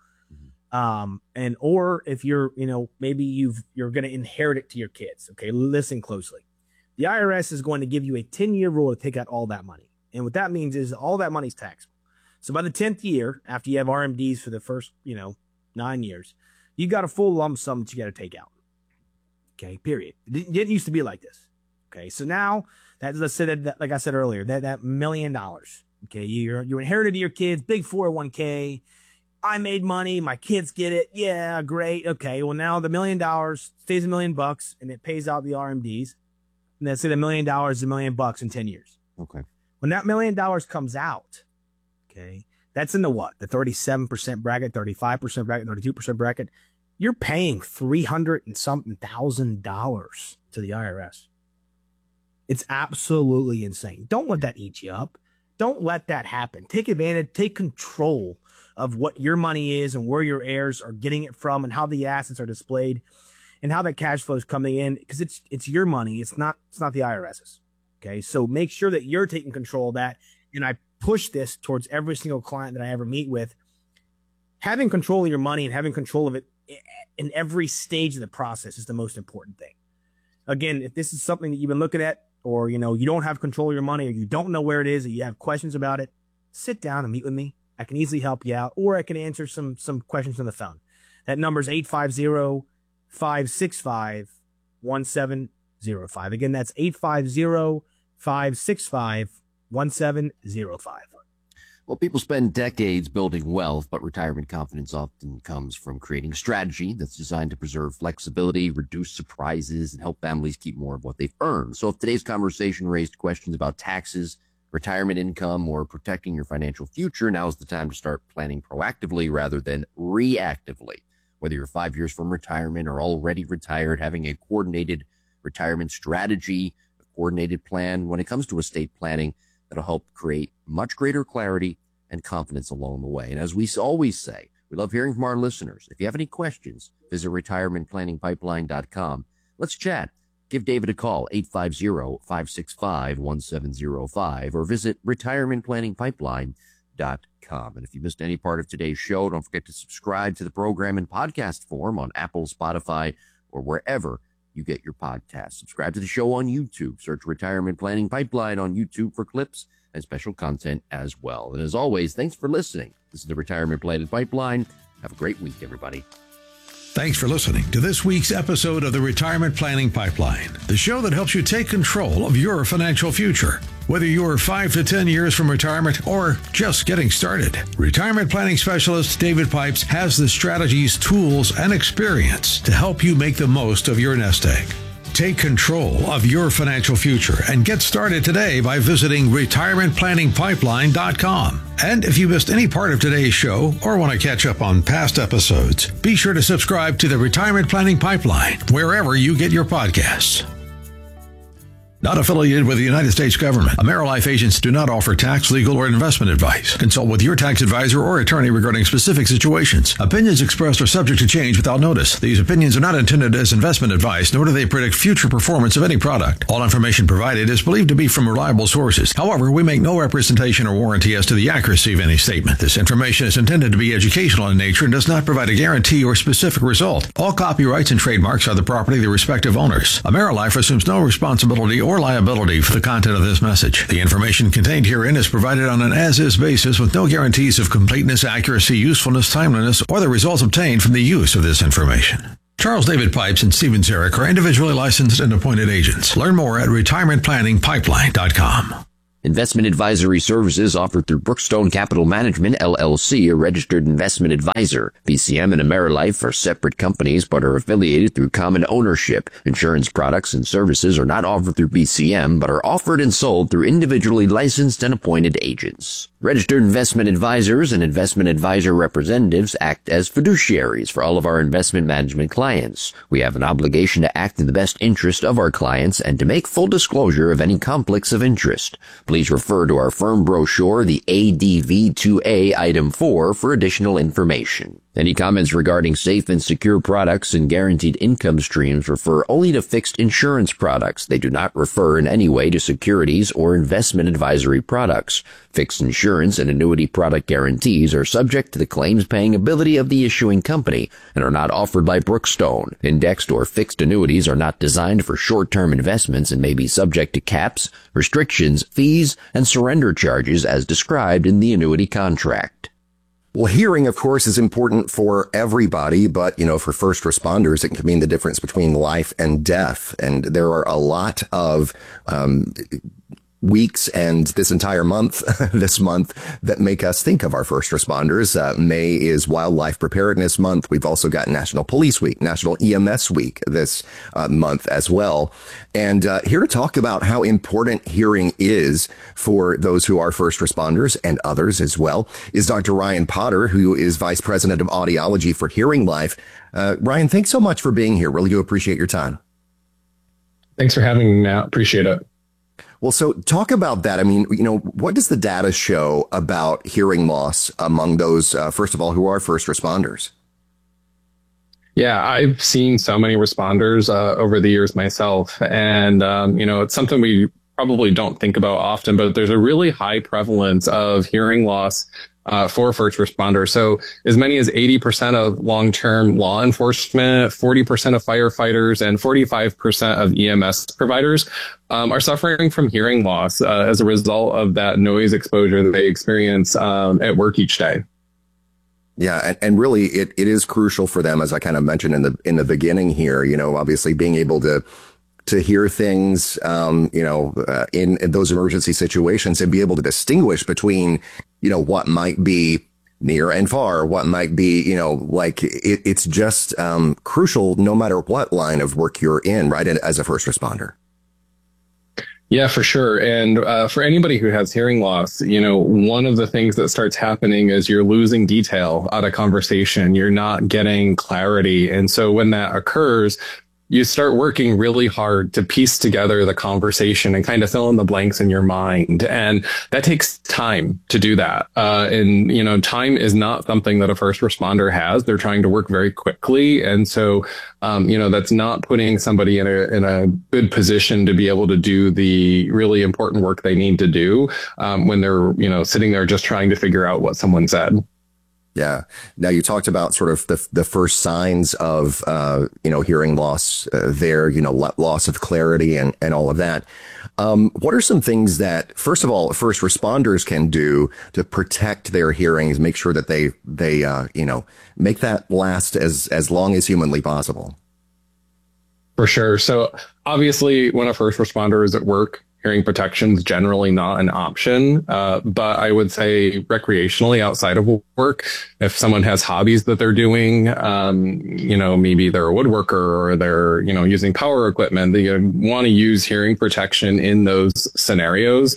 or if you're, maybe you're going to inherit it to your kids. Okay. Listen closely. The IRS is going to give you a 10-year rule to take out all that money. And what that means is all that money's taxable. So by the 10th year, after you have RMDs for the first, 9 years, you got a full lump sum that you got to take out. Okay. Period. It didn't used to be like this. Okay. So now let's say that, like I said earlier, that $1 million. Okay. You inherited to your kids, big 401k. I made money. My kids get it. Yeah, great. Okay. Well, now the $1 million stays $1 million and it pays out the RMDs. And let's say the $1 million is $1 million in 10 years. Okay. When that $1 million comes out, okay, that's in the what? The 37% bracket, 35% bracket, 32% bracket. You're paying $300 and something thousand to the IRS. It's absolutely insane. Don't let that eat you up. Don't let that happen. Take advantage, take control of what your money is and where your heirs are getting it from and how the assets are displayed and how that cash flow is coming in, because it's your money. It's not the IRS's. Okay. So make sure that you're taking control of that. And I push this towards every single client that I ever meet with. Having control of your money and having control of it in every stage of the process is the most important thing. Again, if this is something that you've been looking at, or, you don't have control of your money, or you don't know where it is, or you have questions about it, sit down and meet with me. I can easily help you out, or I can answer some questions on the phone. That number is 850-565-1705. Again, that's 850-565-1705. Well, people spend decades building wealth, but retirement confidence often comes from creating a strategy that's designed to preserve flexibility, reduce surprises, and help families keep more of what they've earned. So if today's conversation raised questions about taxes, retirement income, or protecting your financial future, now's the time to start planning proactively rather than reactively. Whether you're 5 years from retirement or already retired, having a coordinated retirement strategy, a coordinated plan when it comes to estate planning, that'll help create much greater clarity and confidence along the way. And as we always say, we love hearing from our listeners. If you have any questions, visit retirementplanningpipeline.com. Let's chat. Give David a call, 850-565-1705, or visit retirementplanningpipeline.com. And if you missed any part of today's show, don't forget to subscribe to the program in podcast form on Apple, Spotify, or wherever you get your podcasts. Subscribe to the show on YouTube. Search Retirement Planning Pipeline on YouTube for clips and special content as well. And as always, thanks for listening. This is the Retirement Planning Pipeline. Have a great week, everybody. Thanks for listening to this week's episode of the Retirement Planning Pipeline, the show that helps you take control of your financial future. Whether you're 5 to 10 years from retirement or just getting started, retirement planning specialist David Pipes has the strategies, tools, and experience to help you make the most of your nest egg. Take control of your financial future and get started today by visiting retirementplanningpipeline.com. And if you missed any part of today's show or want to catch up on past episodes, be sure to subscribe to the Retirement Planning Pipeline wherever you get your podcasts. Not affiliated with the United States government. AmeriLife agents do not offer tax, legal, or investment advice. Consult with your tax advisor or attorney regarding specific situations. Opinions expressed are subject to change without notice. These opinions are not intended as investment advice, nor do they predict future performance of any product. All information provided is believed to be from reliable sources. However, we make no representation or warranty as to the accuracy of any statement. This information is intended to be educational in nature and does not provide a guarantee or specific result. All copyrights and trademarks are the property of the respective owners. AmeriLife assumes no responsibility or or liability for the content of this message. The information contained herein is provided on an as-is basis with no guarantees of completeness, accuracy, usefulness, timeliness, or the results obtained from the use of this information. Charles David Pipes and Steven Zarek are individually licensed and appointed agents. Learn more at retirementplanningpipeline.com. Investment advisory services offered through Brookstone Capital Management, LLC, a registered investment advisor. BCM and AmeriLife are separate companies but are affiliated through common ownership. Insurance products and services are not offered through BCM but are offered and sold through individually licensed and appointed agents. Registered investment advisors and investment advisor representatives act as fiduciaries for all of our investment management clients. We have an obligation to act in the best interest of our clients and to make full disclosure of any conflicts of interest. Please refer to our firm brochure, the ADV2A Item 4, for additional information. Any comments regarding safe and secure products and guaranteed income streams refer only to fixed insurance products. They do not refer in any way to securities or investment advisory products. Fixed insurance and annuity product guarantees are subject to the claims-paying ability of the issuing company and are not offered by Brookstone. Indexed or fixed annuities are not designed for short-term investments and may be subject to caps, restrictions, fees, and surrender charges as described in the annuity contract. Well, hearing, of course, is important for everybody, but, for first responders, it can mean the difference between life and death. And there are a lot of weeks and this entire month, that make us think of our first responders. May is Wildlife Preparedness Month. We've also got National Police Week, National EMS Week this month as well. And here to talk about how important hearing is for those who are first responders and others as well is Dr. Ryan Potter, who is Vice President of Audiology for Hearing Life. Ryan, thanks so much for being here. Really do appreciate your time. Thanks for having me, Matt. Appreciate it. Well, so talk about that. I mean, what does the data show about hearing loss among those, first of all, who are first responders? Yeah, I've seen so many responders over the years myself. And, it's something we probably don't think about often, but there's a really high prevalence of hearing loss for first responders. So as many as 80% of long-term law enforcement, 40% of firefighters, and 45% of EMS providers are suffering from hearing loss as a result of that noise exposure that they experience at work each day. Yeah, and really it is crucial for them, as I kind of mentioned in the beginning here, obviously being able to hear things, in those emergency situations and be able to distinguish between, what might be near and far, what might be, it's just crucial no matter what line of work you're in, right, as a first responder. Yeah, for sure. And for anybody who has hearing loss, one of the things that starts happening is you're losing detail out of conversation. You're not getting clarity. And so when that occurs, you start working really hard to piece together the conversation and kind of fill in the blanks in your mind. And that takes time to do that. And time is not something that a first responder has. They're trying to work very quickly. And so, that's not putting somebody in a good position to be able to do the really important work they need to do, when they're, sitting there just trying to figure out what someone said. Yeah. Now you talked about sort of the first signs of, hearing loss there, loss of clarity and all of that. What are some things that, first of all, first responders can do to protect their hearings, make sure that they make that last as long as humanly possible? For sure. So obviously when a first responder is at work, hearing protection is generally not an option. But I would say recreationally outside of work, if someone has hobbies that they're doing, maybe they're a woodworker or they're, using power equipment, they want to use hearing protection in those scenarios.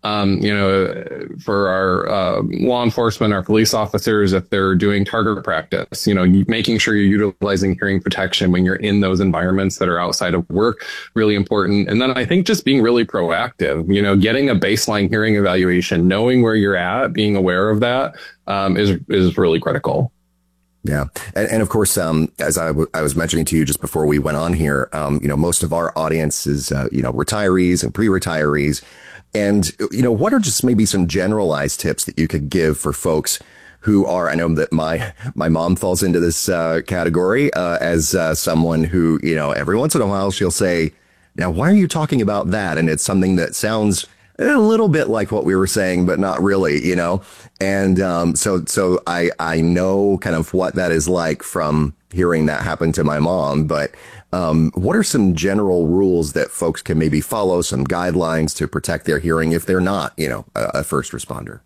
For our law enforcement, our police officers, if they're doing target practice, making sure you're utilizing hearing protection when you're in those environments that are outside of work, really important. And then I think just being really proactive, getting a baseline hearing evaluation, knowing where you're at, being aware of that, is really critical. Yeah. And of course, as I was mentioning to you just before we went on here, most of our audience is, retirees and pre-retirees. And, what are just maybe some generalized tips that you could give for folks who are, I know that my mom falls into this category as someone who, every once in a while she'll say, Now, why are you talking about that? And it's something that sounds a little bit like what we were saying, but not really, you know? And so I know kind of what that is like from hearing that happen to my mom. But what are some general rules that folks can maybe follow, some guidelines to protect their hearing if they're not, you know, a first responder?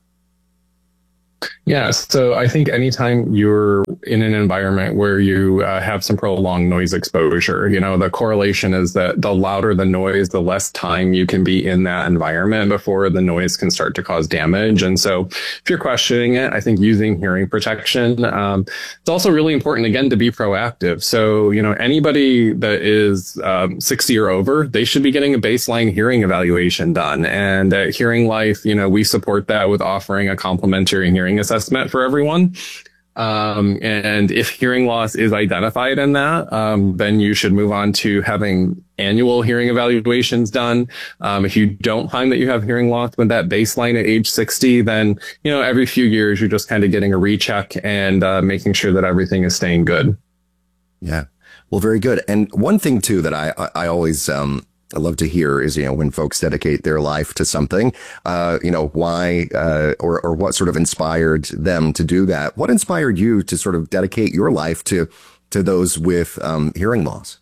Yeah, so I think anytime you're in an environment where you have some prolonged noise exposure, you know, the correlation is that the louder the noise, the less time you can be in that environment before the noise can start to cause damage. And so if you're questioning it, I think using hearing protection, it's also really important, again, to be proactive. So, you know, anybody that is 60 or over, they should be getting a baseline hearing evaluation done. And at Hearing Life, you know, we support that with offering a complimentary hearing assessment for everyone. And if hearing loss is identified in that, then you should move on to having annual hearing evaluations done. If you don't find that you have hearing loss with that baseline at age 60, then, you know, every few years, you're just kind of getting a recheck and making sure that everything is staying good. Yeah. Well, very good. And one thing too, that I always, I love to hear is, you know, when folks dedicate their life to something, you know, why, or what sort of inspired them to do that? What inspired you to sort of dedicate your life to those with, hearing loss?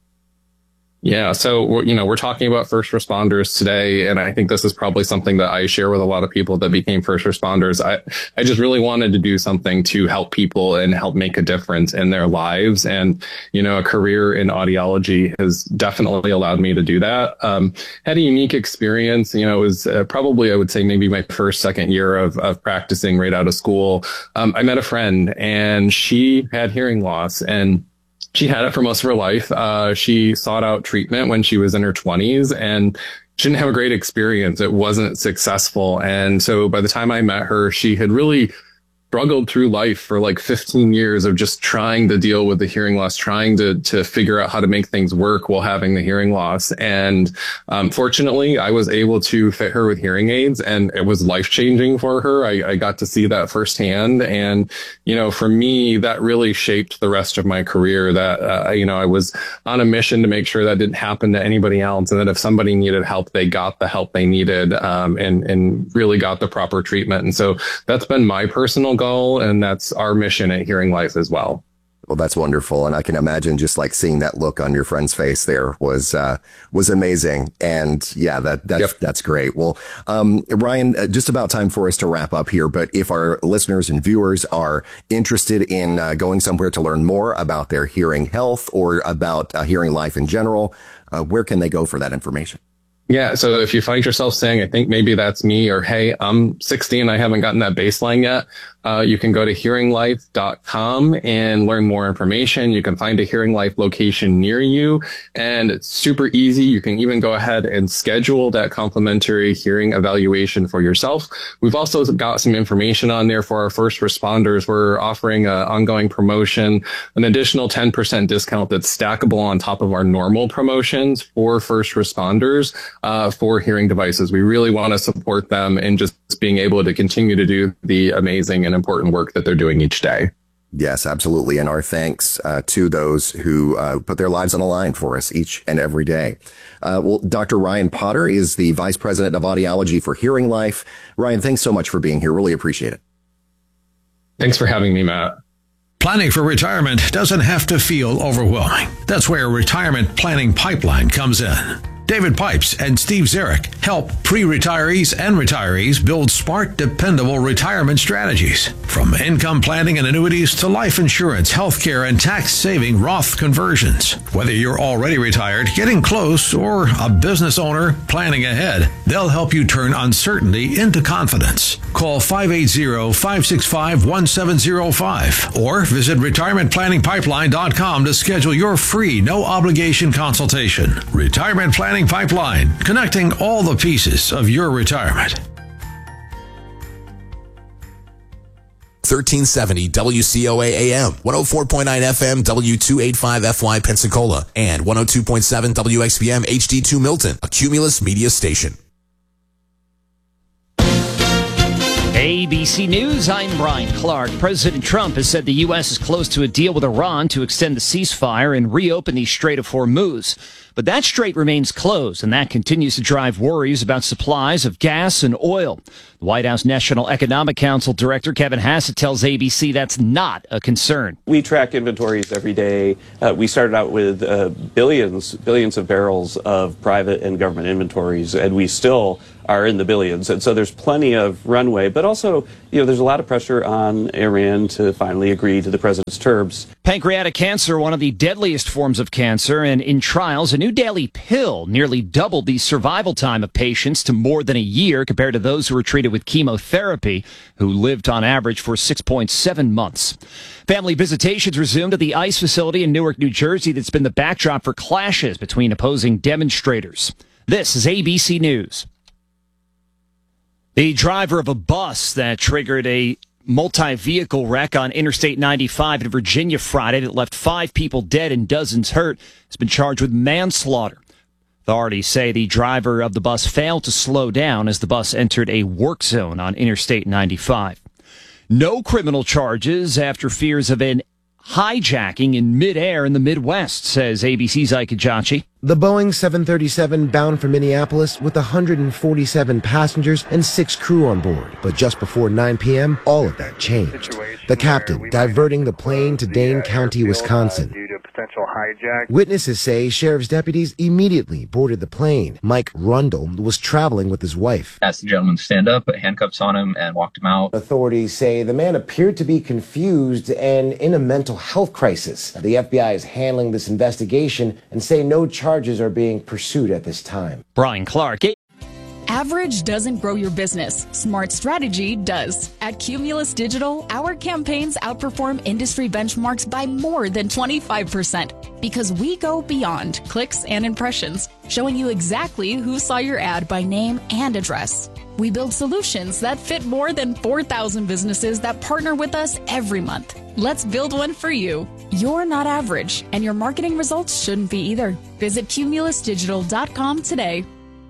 Yeah. So, you know, we're talking about first responders today. And I think this is probably something that I share with a lot of people that became first responders. I just really wanted to do something to help people and help make a difference in their lives. And, you know, a career in audiology has definitely allowed me to do that. Had a unique experience. You know, it was probably, I would say, maybe my second year of practicing right out of school. I met a friend and she had hearing loss, and she had it for most of her life. She sought out treatment when she was in her 20s and she didn't have a great experience. It wasn't successful. And so by the time I met her, she had really struggled through life for like 15 years of just trying to deal with the hearing loss, trying to figure out how to make things work while having the hearing loss. And fortunately, I was able to fit her with hearing aids, and it was life-changing for her. I got to see that firsthand. And, you know, for me, that really shaped the rest of my career. That, you know, I was on a mission to make sure that didn't happen to anybody else, and that if somebody needed help, they got the help they needed, and really got the proper treatment. And so that's been my personal goal, and that's our mission at Hearing Life as well. Well, that's wonderful. And I can imagine just like seeing that look on your friend's face there was amazing. And yeah, that's great. Well, Ryan, just about time for us to wrap up here. But if our listeners and viewers are interested in going somewhere to learn more about their hearing health or about Hearing Life in general, where can they go for that information? Yeah. So if you find yourself saying, I think maybe that's me, or, hey, I'm 60 and I haven't gotten that baseline yet, you can go to hearinglife.com and learn more information. You can find a Hearing Life location near you, and it's super easy. You can even go ahead and schedule that complimentary hearing evaluation for yourself. We've also got some information on there for our first responders. We're offering an ongoing promotion, an additional 10% discount that's stackable on top of our normal promotions for first responders for hearing devices. We really want to support them in just being able to continue to do the amazing and important work that they're doing each day. Yes, absolutely. And our thanks to those who put their lives on the line for us each and every day. Well, Dr. Ryan Potter is the Vice President of Audiology for Hearing Life. Ryan, thanks so much for being here. Really appreciate it. Thanks for having me, Matt. Planning for retirement doesn't have to feel overwhelming. That's where Retirement Planning Pipeline comes in. David Pipes and Steve Zarek help pre-retirees and retirees build smart, dependable retirement strategies. From income planning and annuities to life insurance, healthcare, and tax-saving Roth conversions. Whether you're already retired, getting close, or a business owner planning ahead, they'll help you turn uncertainty into confidence. Call 580-565-1705 or visit retirementplanningpipeline.com to schedule your free, no-obligation consultation. Retirement Planning Pipeline, connecting all the pieces of your retirement. 1370 WCOA AM, 104.9 FM W285FY Pensacola, and 102.7 WXBM HD2 Milton, a Cumulus media station. Hey, ABC News, I'm Brian Clark. President Trump has said the U.S. is close to a deal with Iran to extend the ceasefire and reopen the Strait of Hormuz. But that strait remains closed, and that continues to drive worries about supplies of gas and oil. The White House National Economic Council Director Kevin Hassett tells ABC that's not a concern. We track inventories every day. We started out with billions of barrels of private and government inventories, and we still are in the billions. And so there's plenty of runway, but also, there's a lot of pressure on Iran to finally agree to the president's terms. Pancreatic cancer, one of the deadliest forms of cancer, and in trials, a new daily pill nearly doubled the survival time of patients to more than a year compared to those who were treated with chemotherapy, who lived on average for 6.7 months. Family visitations resumed at the ICE facility in Newark, New Jersey that's been the backdrop for clashes between opposing demonstrators. This is ABC News. The driver of a bus that triggered a multi-vehicle wreck on Interstate 95 in Virginia Friday that left 5 people dead and dozens hurt has been charged with manslaughter. Authorities say the driver of the bus failed to slow down as the bus entered a work zone on Interstate 95. No criminal charges after fears of an hijacking in midair in the Midwest, says ABC's Ike Ejachi. The Boeing 737 bound for Minneapolis with 147 passengers and 6 crew on board. But just before 9 p.m., all of that changed. The captain diverting the plane to Dane County, Wisconsin. Potential hijack. Witnesses say sheriff's deputies immediately boarded the plane. Mike Rundle was traveling with his wife. Asked the gentleman to stand up, put handcuffs on him, and walked him out. Authorities say the man appeared to be confused and in a mental health crisis. The FBI is handling this investigation and say no charges are being pursued at this time. Brian Clark. Average doesn't grow your business. Smart strategy does. At Cumulus Digital, our campaigns outperform industry benchmarks by more than 25% because we go beyond clicks and impressions, showing you exactly who saw your ad by name and address. We build solutions that fit more than 4,000 businesses that partner with us every month. Let's build one for you. You're not average, and your marketing results shouldn't be either. Visit cumulusdigital.com today.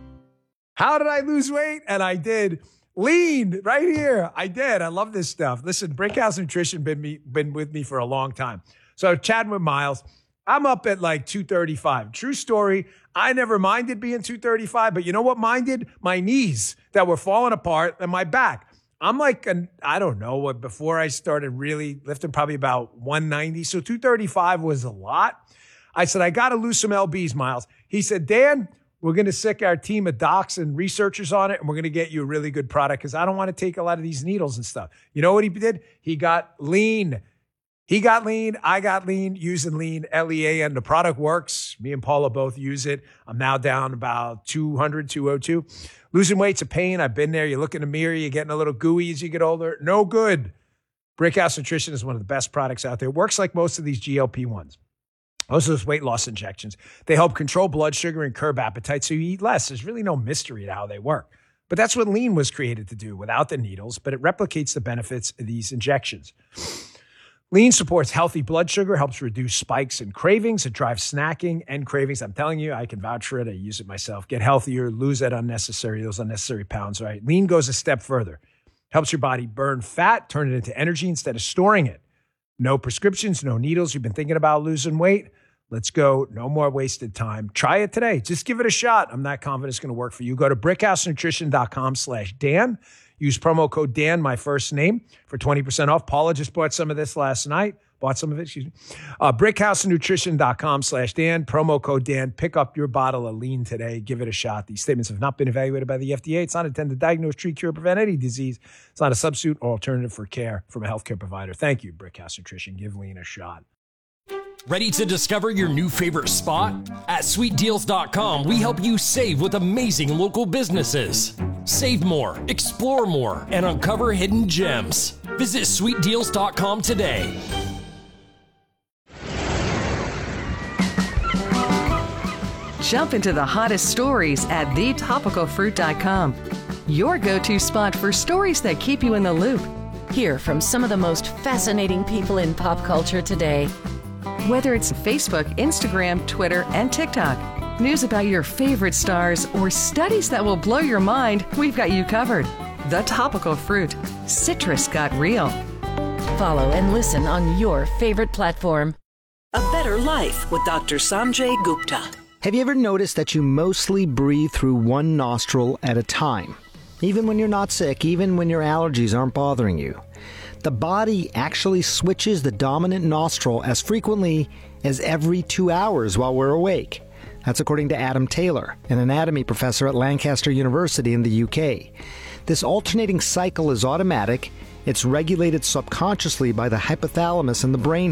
How did I lose weight? And I did. Lean right here. I did. I love this stuff. Listen, Brickhouse Nutrition been with me for a long time. So chatting with Miles, I'm up at like 235. True story. I never minded being 235, but you know what minded? My knees that were falling apart and my back. I'm like, I don't know, before I started really lifting, probably about 190. So 235 was a lot. I said, I got to lose some LBs, Miles. He said, Dan, we're going to sick our team of docs and researchers on it, and we're going to get you a really good product because I don't want to take a lot of these needles and stuff. You know what he did? He got lean. He got lean. I got lean using lean, LEA, and the product works. Me and Paula both use it. I'm now down about 200, 202. Losing weight's a pain. I've been there. You look in the mirror, you're getting a little gooey as you get older. No good. Brickhouse Nutrition is one of the best products out there. It works like most of these GLP-1s. Most of those weight loss injections, they help control blood sugar and curb appetite so you eat less. There's really no mystery to how they work. But that's what lean was created to do without the needles, but it replicates the benefits of these injections. Lean supports healthy blood sugar, helps reduce spikes and cravings. It drives snacking and cravings. I'm telling you, I can vouch for it. I use it myself. Get healthier, lose those unnecessary pounds, right? Lean goes a step further. Helps your body burn fat, turn it into energy instead of storing it. No prescriptions, no needles. You've been thinking about losing weight? Let's go. No more wasted time. Try it today. Just give it a shot. I'm not confident it's going to work for you. Go to brickhousenutrition.com/Dan. Use promo code Dan, my first name, for 20% off. Paula just bought some of this last night. Brickhousenutrition.com/Dan. Promo code Dan. Pick up your bottle of lean today. Give it a shot. These statements have not been evaluated by the FDA. It's not intended to diagnose, treat, cure, prevent any disease. It's not a substitute or alternative for care from a healthcare provider. Thank you, Brickhouse Nutrition. Give lean a shot. Ready to discover your new favorite spot? At sweetdeals.com, we help you save with amazing local businesses. Save more, explore more, and uncover hidden gems. Visit sweetdeals.com today. Jump into the hottest stories at thetopicalfruit.com. Your go-to spot for stories that keep you in the loop. Hear from some of the most fascinating people in pop culture today. Whether it's Facebook, Instagram, Twitter, and TikTok, news about your favorite stars, or studies that will blow your mind, we've got you covered. The Topical Fruit. Citrus got real. Follow and listen on your favorite platform. A Better Life with Dr. Sanjay Gupta. Have you ever noticed that you mostly breathe through one nostril at a time? Even when you're not sick, even when your allergies aren't bothering you. The body actually switches the dominant nostril as frequently as every 2 hours while we're awake. That's according to Adam Taylor, an anatomy professor at Lancaster University in the UK. This alternating cycle is automatic. It's regulated subconsciously by the hypothalamus in the brain